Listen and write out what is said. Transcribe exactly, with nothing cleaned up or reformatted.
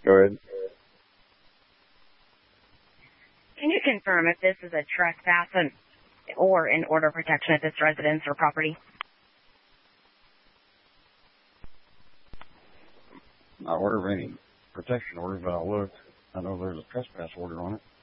Go ahead. Can you confirm if this is a trespass and, or an order of protection at this residence or property? Not order of any protection order, but I looked. I know there's a trespass order on it.